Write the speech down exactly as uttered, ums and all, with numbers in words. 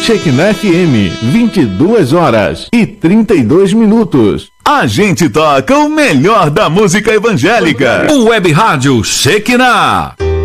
Shekinah F M, vinte e duas horas e trinta e dois minutos. A gente toca o melhor da música evangélica. O Web Rádio Shekinah.